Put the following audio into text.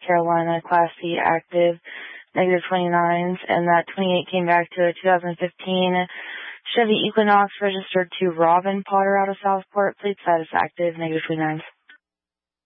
Carolina, Class C active, negative 29s, and that 28 came back to a 2015 Chevy Equinox registered to Robin Potter out of Southport, plate status active, negative 29s.